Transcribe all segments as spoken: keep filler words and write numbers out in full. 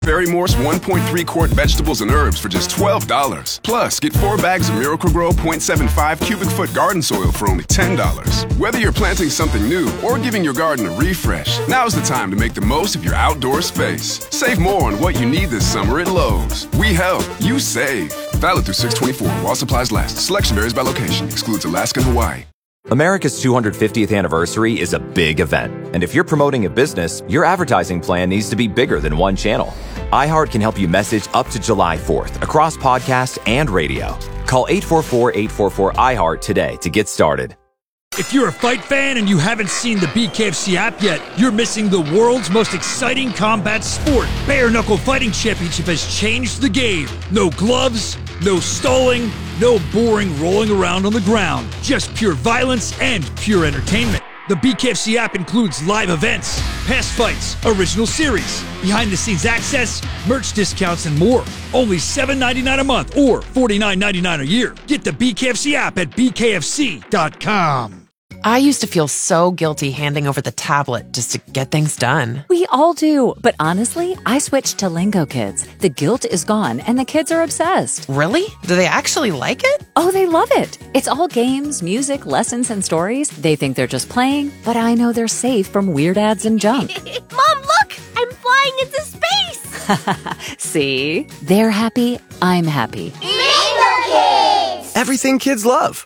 Barrymore's one point three quart vegetables and herbs for just twelve dollars. Plus, get four bags of Miracle-Gro zero point seven five cubic foot garden soil for only ten dollars. Whether you're planting something new or giving your garden a refresh, now's the time to make the most of your outdoor space. Save more on what you need this summer at Lowe's. We help, you save. Valid through six twenty-four while supplies last. Selection varies by location. Excludes Alaska and Hawaii. America's two hundred fiftieth anniversary is a big event. And if you're promoting a business, your advertising plan needs to be bigger than one channel. iHeart can help you message up to July fourth across podcast and radio. Call eight four four, eight four four, I heart today to get started. If you're a fight fan and you haven't seen the B K F C app yet, you're missing the world's most exciting combat sport. Bare Knuckle Fighting Championship has changed the game. No gloves, no stalling, no boring rolling around on the ground. Just pure violence and pure entertainment. The B K F C app includes live events, past fights, original series, behind-the-scenes access, merch discounts, and more. Only seven dollars and ninety-nine cents a month or forty-nine dollars and ninety-nine cents a year. Get the B K F C app at b k f c dot com. I used to feel so guilty handing over the tablet just to get things done. We all do, but honestly, I switched to Lingo Kids. The guilt is gone, and the kids are obsessed. Really? Do they actually like it? Oh, they love it. It's all games, music, lessons, and stories. They think they're just playing, but I know they're safe from weird ads and junk. Mom, look! I'm flying into space! See? They're happy, I'm happy. Lingo Kids! Everything kids love.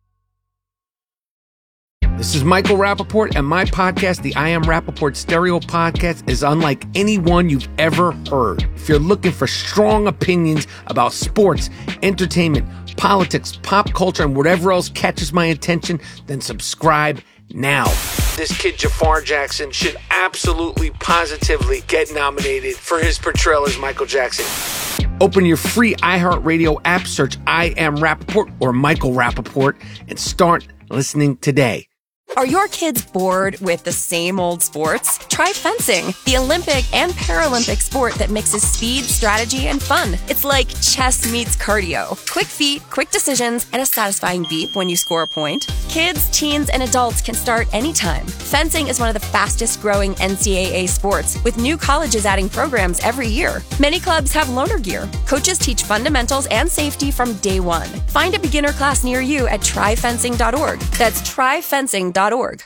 This is Michael Rappaport, and my podcast, the I Am Rappaport Stereo Podcast, is unlike any one you've ever heard. If you're looking for strong opinions about sports, entertainment, politics, pop culture, and whatever else catches my attention, then subscribe now. This kid, Jafar Jackson, should absolutely, positively get nominated for his portrayal as Michael Jackson. Open your free iHeartRadio app, search I Am Rappaport or Michael Rappaport, and start listening today. Are your kids bored with the same old sports? Try fencing, the Olympic and Paralympic sport that mixes speed, strategy, and fun. It's like chess meets cardio. Quick feet, quick decisions, and a satisfying beep when you score a point. Kids, teens, and adults can start anytime. Fencing is one of the fastest growing N C double A sports, with new colleges adding programs every year. Many clubs have loaner gear. Coaches teach fundamentals and safety from day one. Find a beginner class near you at try fencing dot org. That's try fencing dot org.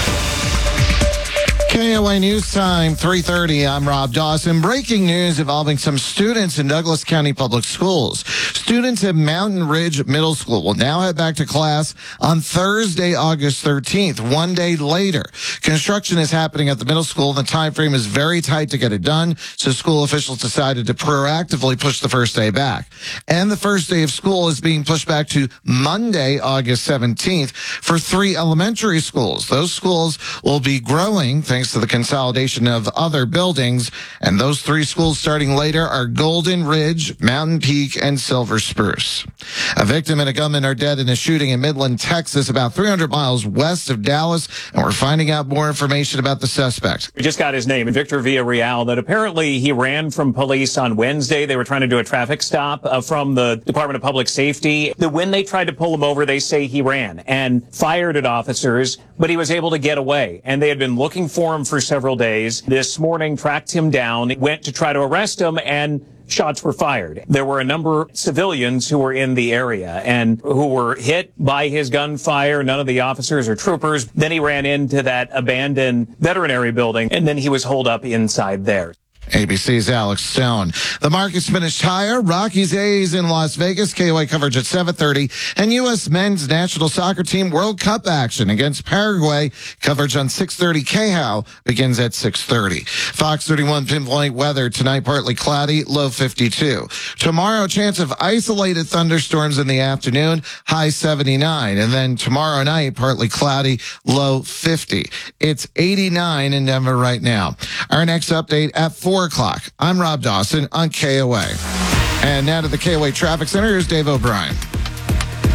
K O A News Time, three thirty. I'm Rob Dawson. Breaking news involving some students in Douglas County Public Schools. Students at Mountain Ridge Middle School will now head back to class on Thursday, August thirteenth, one day later. Construction is happening at the middle school. The time frame is very tight to get it done, so school officials decided to proactively push the first day back. And the first day of school is being pushed back to Monday, August seventeenth, for three elementary schools. Those schools will be growing thanks to the consolidation of other buildings, and those three schools starting later are Golden Ridge, Mountain Peak, and Silver Spruce. A victim and a gunman are dead in a shooting in Midland, Texas, about three hundred miles west of Dallas, and we're finding out more information about the suspect. We just got his name, Victor Villarreal, that apparently he ran from police on Wednesday. They were trying to do a traffic stop uh, from the Department of Public Safety. The, when they tried to pull him over, they say he ran and fired at officers, but he was able to get away, and they had been looking for him for several days. This morning, tracked him down, went to try to arrest him, and shots were fired. There were a number of civilians who were in the area and who were hit by his gunfire. None of the officers or troopers. Then he ran into that abandoned veterinary building, and then he was holed up inside there. A B C's Alex Stone. The market's finished higher. Rockies A's in Las Vegas. K O A coverage at seven thirty. And U S men's national soccer team World Cup action against Paraguay. Coverage on six thirty. K H O W begins at six thirty. Fox thirty-one pinpoint weather. Tonight partly cloudy, low fifty-two. Tomorrow chance of isolated thunderstorms in the afternoon, high seventy-nine. And then tomorrow night partly cloudy, low fifty. It's eighty-nine in Denver right now. Our next update at four o'clock. I'm Rob Dawson on K O A. And now to the K O A Traffic Center. Here's Dave O'Brien.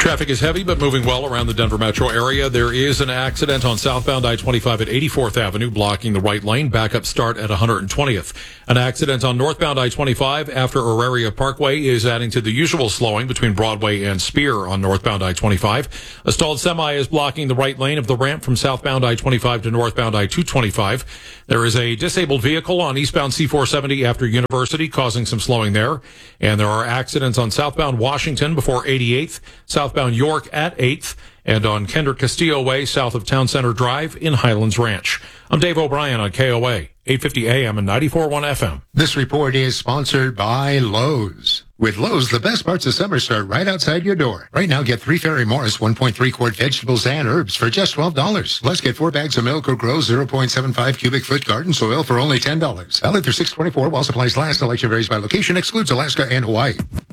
Traffic is heavy, but moving well around the Denver metro area. There is an accident on southbound I twenty-five at eighty-fourth Avenue, blocking the right lane. Backup start at one hundred twentieth. An accident on northbound I twenty-five after Auraria Parkway is adding to the usual slowing between Broadway and Spear on northbound I twenty-five. A stalled semi is blocking the right lane of the ramp from southbound I twenty-five to northbound I two twenty-five. There is a disabled vehicle on eastbound C four seventy after University, causing some slowing there. And there are accidents on southbound Washington before eighty-eighth, southbound York at eighth, and on Kendrick Castillo Way south of Town Center Drive in Highlands Ranch. I'm Dave O'Brien on K O A, eight fifty A M and ninety-four point one F M. This report is sponsored by Lowe's. With Lowe's, the best parts of summer start right outside your door. Right now, get three Ferry Morris one point three quart vegetables and herbs for just twelve dollars. Plus, get four bags of Milk or Grow zero point seven five cubic foot garden soil for only ten dollars. Valid through six twenty-four while supplies last. Selection varies by location, excludes Alaska and Hawaii.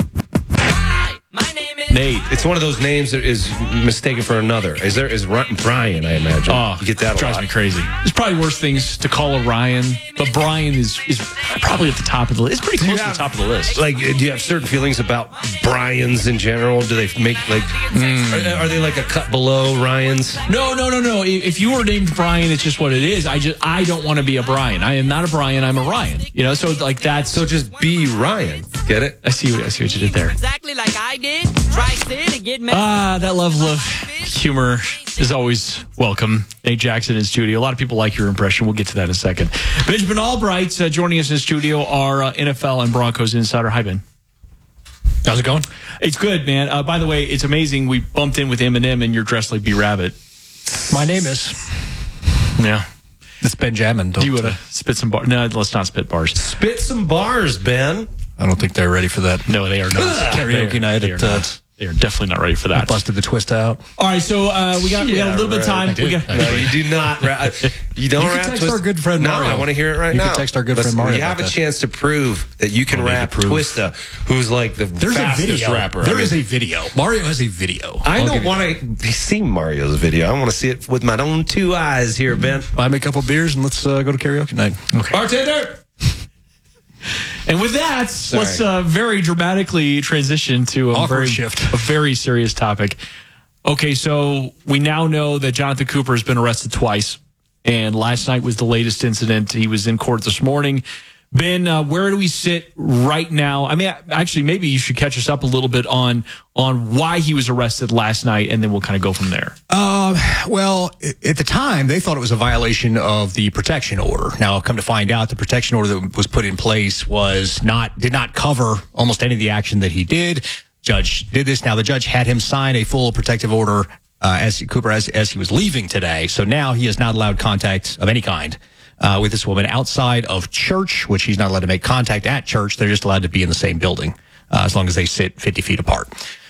Nate. It's one of those names that is mistaken for another. Is there is Brian, I imagine. Oh, you get that a drives lot. me crazy. There's probably worse things to call a Ryan, but Brian is is probably at the top of the list. It's pretty close to the top of the list. Like, do you have certain feelings about Brian's in general? Do they make like mm. are, are they like a cut below Ryan's? No, no, no, no. If you were named Brian, it's just what it is. I just I don't want to be a Brian. I am not a Brian. I'm a Ryan. You know, so like that's so just be Ryan. Get it? I see. I see what you did there. Exactly like I did. Try sit and get mad. Ah, that level of humor is always welcome. Nate Jackson in studio. A lot of people like your impression. We'll get to that in a second. Benjamin Albright uh, joining us in studio, our uh, N F L and Broncos insider. Hi, Ben. How's it going? It's good, man. Uh, by the way, it's amazing. We bumped in with Eminem, and you're dressed like B Rabbit. My name is. Yeah. It's Benjamin. Do you want to spit some bars? No, let's not spit bars. Spit some bars, Ben. I don't think they're ready for that. No, they are not. Karaoke night they at. Are Uh, not. They are definitely not ready for that. Busted the twist out. All right, so uh, we got yeah, we got a little right. bit of time. We got, no, you do not. Ra- you don't you rap text twist. Our good friend Mario. No, I want to hear it right you now. You can text our good Listen, friend Mario. You have a that. chance to prove that you can rap Twista, who's like the There's fastest a video. rapper. There I mean, is a video. Mario has a video. I I'll don't want to see Mario's video. I want to see it with my own two eyes here, Ben. Buy me a couple beers and let's uh, go to karaoke night. Okay. Bartender. And with that, Sorry. let's uh, very dramatically transition to a Awkward very, shift. a very serious topic. Okay, so we now know that Jonathan Cooper has been arrested twice, and last night was the latest incident. He was in court this morning. Ben, uh, where do we sit right now? I mean, actually, maybe you should catch us up a little bit on on why he was arrested last night, and then we'll kind of go from there. Uh, well, at the time, they thought it was a violation of the protection order. Now, come to find out, the protection order that was put in place was not did not cover almost any of the action that he did. Judge did this. Now, the judge had him sign a full protective order uh, as Cooper as as he was leaving today. So now he is not allowed contact of any kind uh, with this woman outside of church, which he's not allowed to make contact at church. They're just allowed to be in the same building uh, as long as they sit fifty feet apart.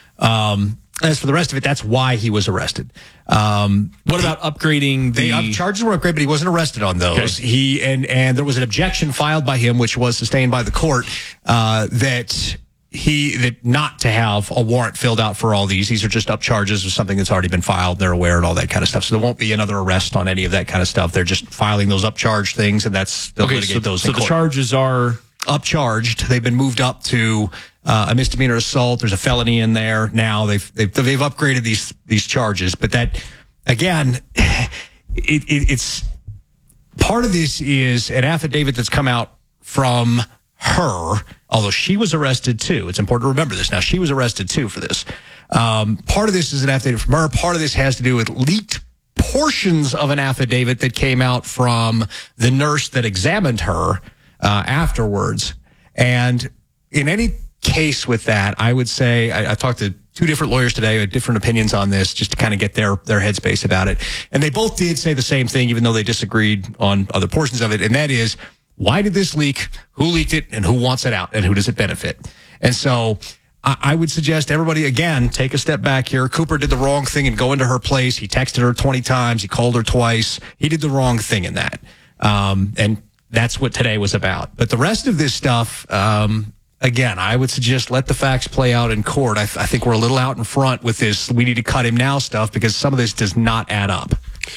Um, as for the rest of it, that's why he was arrested. Um, what about upgrading the... the uh, charges were upgraded, but he wasn't arrested on those. Okay. He and and there was an objection filed by him, which was sustained by the court, uh, that he that not to have a warrant filled out for all these. These are just up charges of something that's already been filed. They're aware and all that kind of stuff. So there won't be another arrest on any of that kind of stuff. They're just filing those up charge things, and that's they'll okay, litigate so, those. So in the court. charges are upcharged. They've been moved up to uh, a misdemeanor assault. There's a felony in there now. They've they've, they've upgraded these these charges, but that again, it, it, it's part of this is an affidavit that's come out from her, although she was arrested too. It's important to remember this. Now, she was arrested too for this. Um, part of this is an affidavit from her. Part of this has to do with leaked portions of an affidavit that came out from the nurse that examined her uh, afterwards. And in any case with that, I would say, I, I talked to two different lawyers today with different opinions on this, just to kind of get their, their headspace about it. And they both did say the same thing, even though they disagreed on other portions of it. And that is, why did this leak? Who leaked it? And who wants it out? And who does it benefit? And so I, I would suggest everybody, again, take a step back here. Cooper did the wrong thing and go into her place. He texted her twenty times. He called her twice. He did the wrong thing in that. Um, and that's what today was about. But the rest of this stuff, um, again, I would suggest let the facts play out in court. I, th- I think we're a little out in front with this. We need to cut him now stuff because some of this does not add up.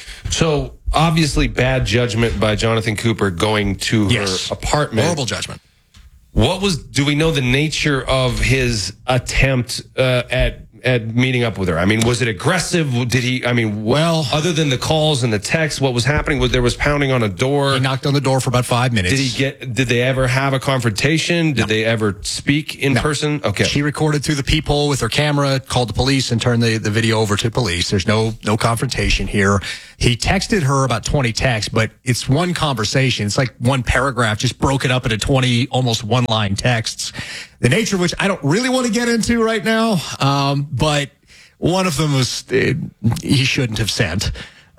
So obviously bad judgment by Jonathan Cooper going to yes. her apartment. Horrible judgment. What was, do we know the nature of his attempt uh, at at meeting up with her? I mean, was it aggressive? Did he, I mean, well, other than the calls and the texts, what was happening? Was there was pounding on a door? He knocked on the door for about five minutes. Did he get, did they ever have a confrontation? Did no. they ever speak in no. person? Okay. She recorded through the peephole with her camera, called the police, and turned the, the video over to police. There's no, no confrontation here. He texted her about twenty texts, but it's one conversation. It's like one paragraph, just broken up into twenty, almost one line texts. The nature of which I don't really want to get into right now. Um, but one of them was, uh, he shouldn't have sent.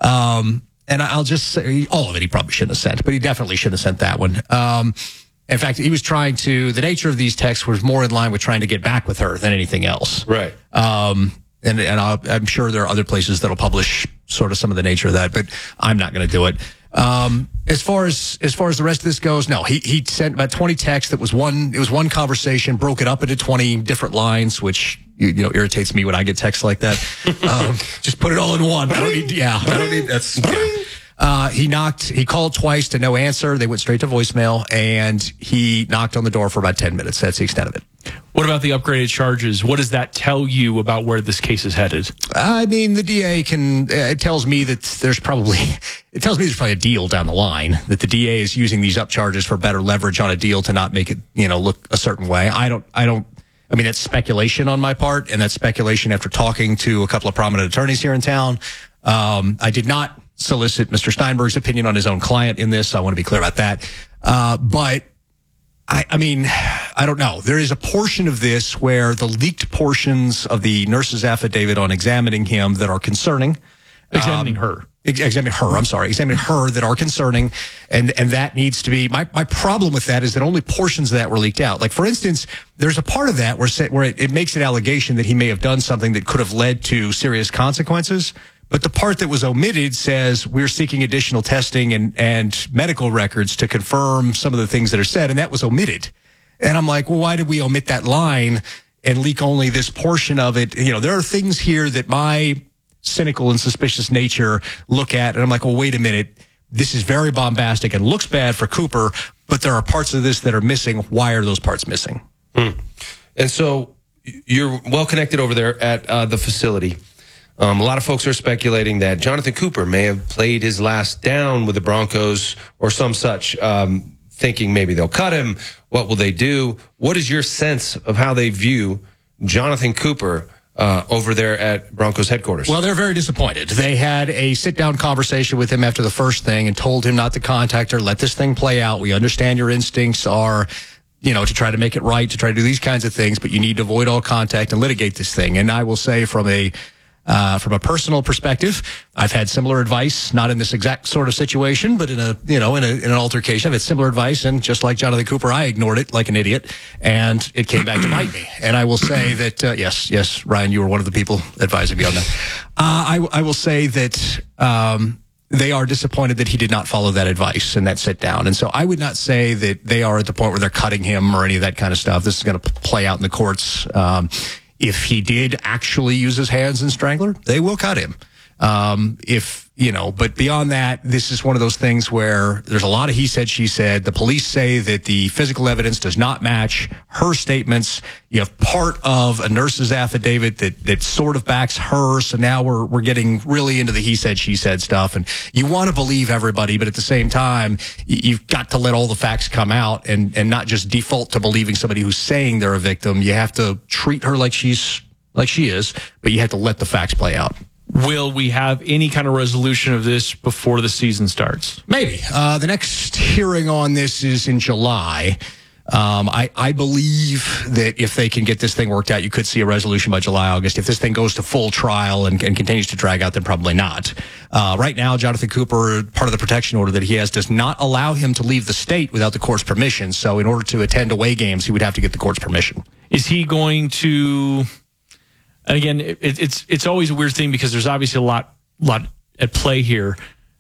Um, and I'll just say, all of it he probably shouldn't have sent, but he definitely should have sent that one. Um, in fact, he was trying to, the nature of these texts was more in line with trying to get back with her than anything else. Right. Um, and, and I'll, I'm sure there are other places that'll publish sort of some of the nature of that, but I'm not going to do it. Um, as far as, as far as the rest of this goes, no, he, he sent about twenty texts. That was one, it was one conversation, broke it up into twenty different lines, which, you, you know, irritates me when I get texts like that. um, just put it all in one. I don't need, yeah, I don't need, that's, yeah. Uh, he knocked, he called twice to no answer. They went straight to voicemail, and he knocked on the door for about ten minutes. That's the extent of it. What about the upgraded charges? What does that tell you about where this case is headed? I mean, the D A can, uh, it tells me that there's probably, it tells me there's probably a deal down the line, that the D A is using these up charges for better leverage on a deal to not make it, you know, look a certain way. I don't, I don't, I mean, that's speculation on my part, and that's speculation after talking to a couple of prominent attorneys here in town. Um, I did not solicit Mister Steinberg's opinion on his own client in this. So I want to be clear about that. Uh, but I, I mean, I don't know. There is a portion of this where the leaked portions of the nurse's affidavit on examining him that are concerning. Examining um, her. Ex- examining her, I'm sorry. Examining her that are concerning. And, and that needs to be, my, my problem with that is that only portions of that were leaked out. Like, for instance, there's a part of that where, where it, it makes an allegation that he may have done something that could have led to serious consequences. But the part that was omitted says we're seeking additional testing and, and medical records to confirm some of the things that are said, and that was omitted. And I'm like, well, why did we omit that line and leak only this portion of it? You know, there are things here that my cynical and suspicious nature look at, and I'm like, well, wait a minute. This is very bombastic and looks bad for Cooper, but there are parts of this that are missing. Why are those parts missing? Hmm. And so you're well connected over there at uh, the facility. Um, a lot of folks are speculating that Jonathan Cooper may have played his last down with the Broncos or some such, um, thinking maybe they'll cut him. What will they do? What is your sense of how they view Jonathan Cooper uh, over there at Broncos headquarters? Well, they're very disappointed. They had a sit-down conversation with him after the first thing and told him not to contact her, let this thing play out. We understand your instincts are, you know, to try to make it right, to try to do these kinds of things, but you need to avoid all contact and litigate this thing. And I will say from a Uh, from a personal perspective, I've had similar advice, not in this exact sort of situation, but in a, you know, in, a, in an altercation. I've had similar advice, and just like Jonathan Cooper, I ignored it like an idiot, and it came back to bite me. And I will say that, uh, yes, yes, Ryan, you were one of the people advising me on that. Uh, I, I will say that, um, they are disappointed that he did not follow that advice and that sit down. And so I would not say that they are at the point where they're cutting him or any of that kind of stuff. This is going to play out in the courts. Um, If he did actually use his hands and strangler, they will cut him. Um, if, you know, but beyond that, this is one of those things where there's a lot of he said, she said. The police say that the physical evidence does not match her statements. You have part of a nurse's affidavit that, that sort of backs her. So now we're, we're getting really into the he said, she said stuff. And you want to believe everybody, but at the same time, you've got to let all the facts come out and, and not just default to believing somebody who's saying they're a victim. You have to treat her like she's, like she is, but you have to let the facts play out. Will we have any kind of resolution of this before the season starts? Maybe. Uh, the next hearing on this is in July. Um, I, I believe that if they can get this thing worked out, you could see a resolution by July, August. If this thing goes to full trial and, and continues to drag out, then probably not. Uh, right now, Jonathan Cooper, part of the protection order that he has, does not allow him to leave the state without the court's permission. So in order to attend away games, he would have to get the court's permission. Is he going to... And again, it, it's it's always a weird thing because there's obviously a lot lot at play here.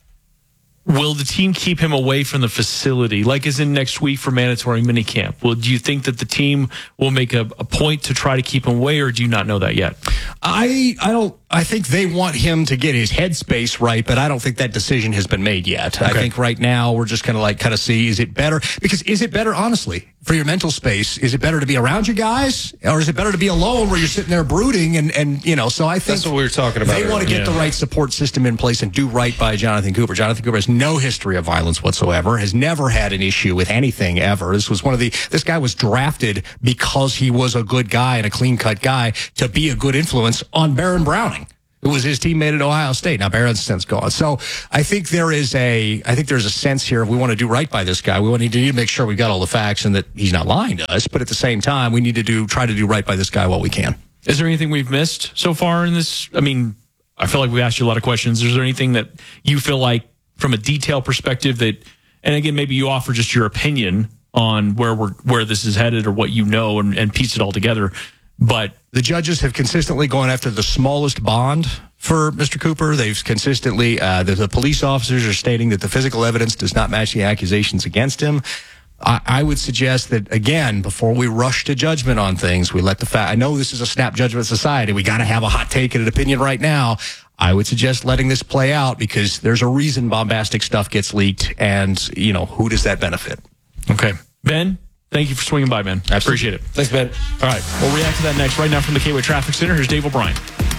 Will the team keep him away from the facility, like as in next week for mandatory minicamp? Well, do you think that the team will make a, a point to try to keep him away, or do you not know that yet? I I don't I think they want him to get his headspace right, but I don't think that decision has been made yet. Okay. I think right now we're just going to like kind of see, is it better? Because is it better, honestly, for your mental space? Is it better to be around your guys, or is it better to be alone where you're sitting there brooding? And, and you know, so I think that's what we were talking about. They want to get yeah. the right support system in place and do right by Jonathan Cooper. Jonathan Cooper has no history of violence whatsoever, has never had an issue with anything ever. This was one of the, this guy was drafted because he was a good guy and a clean cut guy to be a good influence on Baron Browning, who was his teammate at Ohio State. Now Barron's since gone. So I think there is a, I think there's a sense here. If we want to do right by this guy, we want to need to make sure we got all the facts and that he's not lying to us. But at the same time, we need to do, try to do right by this guy while we can. Is there anything we've missed so far in this? I mean, I feel like we've asked you a lot of questions. Is there anything that you feel like from a detail perspective that, and again, maybe you offer just your opinion on where we're, where this is headed or what you know and, and piece it all together. But the judges have consistently gone after the smallest bond for Mister Cooper. They've consistently, uh, the, the police officers are stating that the physical evidence does not match the accusations against him. I, I would suggest that, again, before we rush to judgment on things, we let the fact, I know this is a snap judgment society. We got to have a hot take and an opinion right now. I would suggest letting this play out because there's a reason bombastic stuff gets leaked and, you know, who does that benefit? Okay. Ben? Thank you for swinging by, man. I appreciate it. Thanks, Ben. All right. We'll react to that next. Right now from the K-Way Traffic Center, here's Dave O'Brien.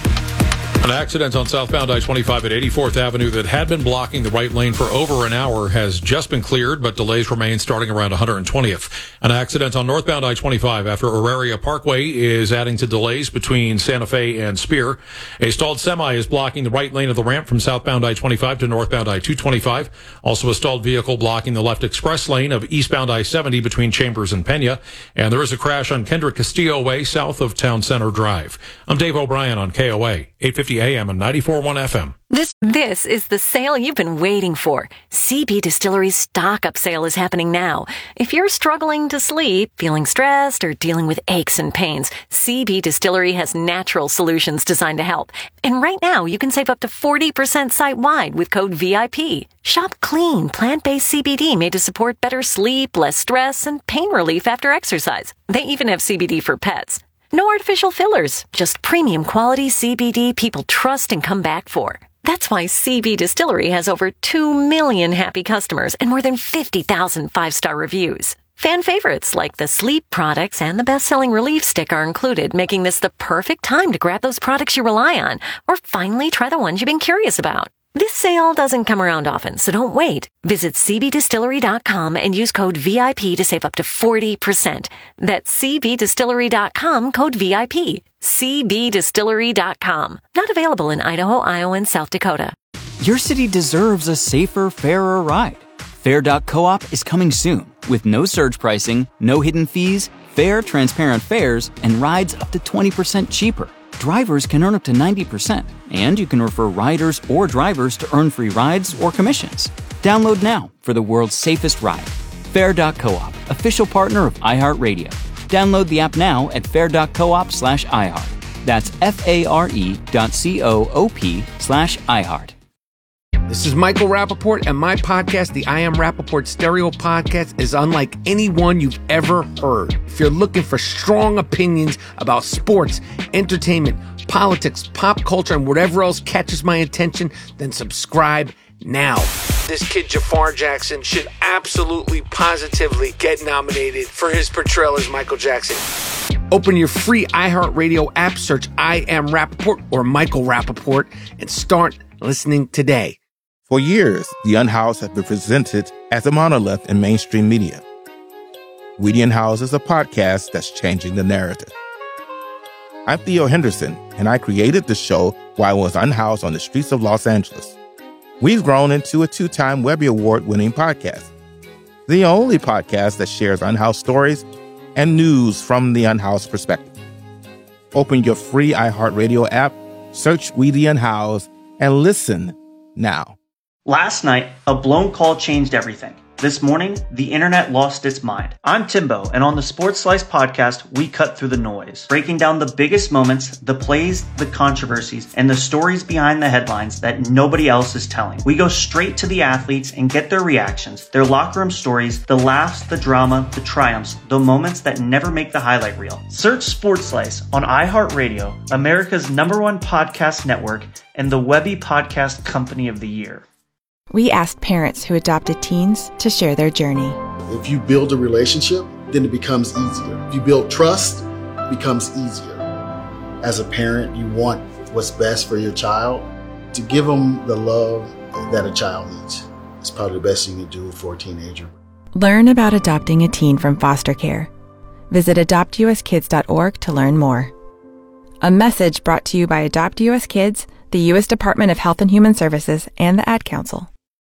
An accident on southbound I twenty-five at eighty-fourth Avenue that had been blocking the right lane for over an hour has just been cleared, but delays remain starting around one hundred twentieth. An accident on northbound I twenty-five after Auraria Parkway is adding to delays between Santa Fe and Spear. A stalled semi is blocking the right lane of the ramp from southbound I twenty-five to northbound I two twenty-five. Also a stalled vehicle blocking the left express lane of eastbound I seventy between Chambers and Pena. And there is a crash on Kendrick Castillo Way south of Town Center Drive. I'm Dave O'Brien on K O A, eight fifty A M and ninety-four point one F M. This this is the sale you've been waiting for. C B Distillery's stock-up sale is happening now. If you're struggling to sleep, feeling stressed, or dealing with aches and pains, C B Distillery has natural solutions designed to help. And right now, you can save up to forty percent site-wide with code V I P. Shop clean, plant-based C B D made to support better sleep, less stress, and pain relief after exercise. They even have C B D for pets. No artificial fillers, just premium quality C B D people trust and come back for. That's why C B Distillery has over two million happy customers and more than fifty thousand five-star reviews. Fan favorites like the sleep products and the best-selling relief stick are included, making this the perfect time to grab those products you rely on or finally try the ones you've been curious about. This sale doesn't come around often, so don't wait. Visit C B distillery dot com and use code V I P to save up to forty percent. That's C B distillery dot com, code V I P. C B distillery dot com. Not available in Idaho, Iowa, and South Dakota. Your city deserves a safer, fairer ride. Fair dot coop is coming soon with no surge pricing, no hidden fees, fair, transparent fares, and rides up to twenty percent cheaper. Drivers can earn up to ninety percent, and you can refer riders or drivers to earn free rides or commissions. Download now for the world's safest ride. Fair dot coop, official partner of iHeartRadio. Download the app now at fair dot coop slash iHeart. That's F-A-R-E dot C-O-O-P slash iHeart. This is Michael Rappaport, and my podcast, the I Am Rappaport Stereo Podcast, is unlike anyone you've ever heard. If you're looking for strong opinions about sports, entertainment, politics, pop culture, and whatever else catches my attention, then subscribe now. This kid, Jafar Jackson, should absolutely, positively get nominated for his portrayal as Michael Jackson. Open your free iHeartRadio app, search I Am Rappaport or Michael Rappaport, and start listening today. For years, The Unhoused has been presented as a monolith in mainstream media. We The Unhoused is a podcast that's changing the narrative. I'm Theo Henderson, and I created the show while I was unhoused on the streets of Los Angeles. We've grown into a two-time Webby Award-winning podcast, the only podcast that shares unhoused stories and news from the unhoused perspective. Open your free iHeartRadio app, search We The Unhoused, and listen now. Last night, a blown call changed everything. This morning, the internet lost its mind. I'm Timbo, and on the Sports Slice podcast, we cut through the noise, breaking down the biggest moments, the plays, the controversies, and the stories behind the headlines that nobody else is telling. We go straight to the athletes and get their reactions, their locker room stories, the laughs, the drama, the triumphs, the moments that never make the highlight reel. Search Sports Slice on iHeartRadio, America's number one podcast network, and the Webby Podcast Company of the Year. We asked parents who adopted teens to share their journey. If you build a relationship, then it becomes easier. If you build trust, it becomes easier. As a parent, you want what's best for your child. To give them the love that a child needs. It's probably the best thing you can do for a teenager. Learn about adopting a teen from foster care. Visit adopt u s kids dot org to learn more. A message brought to you by Adopt U S Kids, the U S Department of Health and Human Services, and the Ad Council.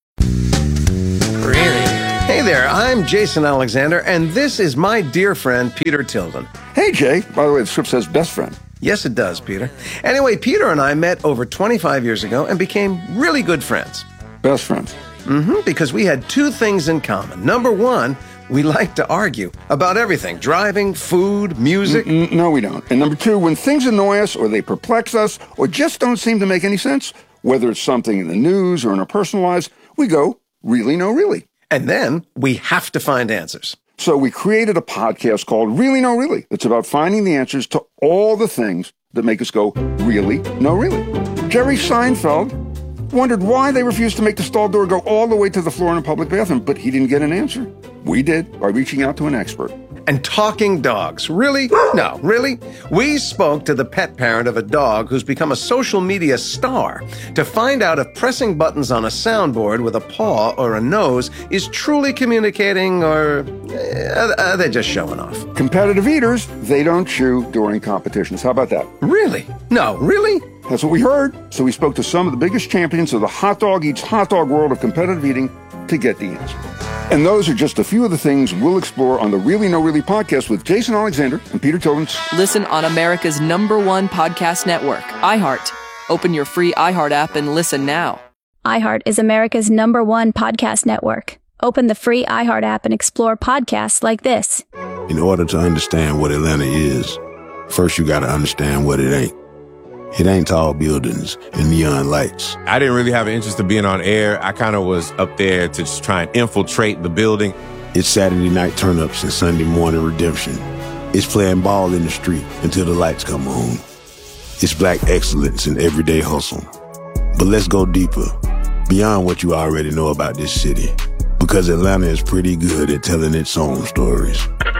Hey there, I'm Jason Alexander, and this is my dear friend, Peter Tilden. Hey, Jay. By the way, the script says best friend. Yes, it does, Peter. Anyway, Peter and I met over twenty-five years ago and became really good friends. Best friends. Mm-hmm, because we had two things in common. Number one, we like to argue about everything. Driving, food, music. Mm-mm, no, we don't. And number two, when things annoy us or they perplex us or just don't seem to make any sense, whether it's something in the news or in our personal lives, we go, really, no, really. And then we have to find answers. So we created a podcast called Really, No, Really. It's about finding the answers to all the things that make us go, really, no, really. Jerry Seinfeld wondered why they refused to make the stall door go all the way to the floor in a public bathroom, but he didn't get an answer. We did by reaching out to an expert. And talking dogs. Really? No, really? We spoke to the pet parent of a dog who's become a social media star to find out if pressing buttons on a soundboard with a paw or a nose is truly communicating or uh, are they just showing off? Competitive eaters, they don't chew during competitions. How about that? Really? No, really? That's what we heard. So we spoke to some of the biggest champions of the hot dog eats hot dog world of competitive eating to get the answer. And those are just a few of the things we'll explore on the Really No Really podcast with Jason Alexander and Peter Tilden. Listen on America's number one podcast network, iHeart. Open your free iHeart app and listen now. iHeart is America's number one podcast network. Open the free iHeart app and explore podcasts like this. In order to understand what Atlanta is, first you got to understand what it ain't. It ain't tall buildings and neon lights. I didn't really have an interest in being on air. I kind of was up there to just try and infiltrate the building. It's Saturday night turn-ups and Sunday morning redemption. It's playing ball in the street until the lights come on. It's black excellence in everyday hustle. But let's go deeper, beyond what you already know about this city, because Atlanta is pretty good at telling its own stories.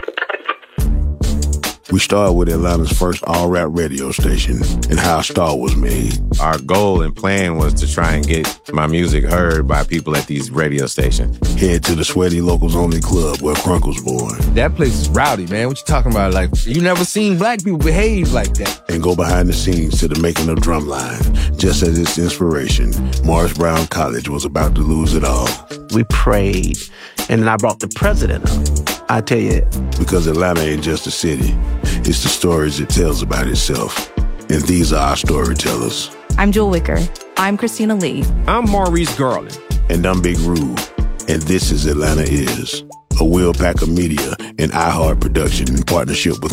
We started with Atlanta's first all-rap radio station and how a star was made. Our goal and plan was to try and get my music heard by people at these radio stations. Head to the Sweaty Locals Only Club where Crunk was born. That place is rowdy, man. What you talking about? Like, you never seen black people behave like that. And go behind the scenes to the making of Drumline. Just as its inspiration, Morris Brown College was about to lose it all. We prayed, and I brought the president up. I tell you. Because Atlanta ain't just a city. It's the stories it tells about itself. And these are our storytellers. I'm Jewel Wicker. I'm Christina Lee. I'm Maurice Garland. And I'm Big Rube. And this is Atlanta Is, a Will Packer Media and iHeart production in partnership with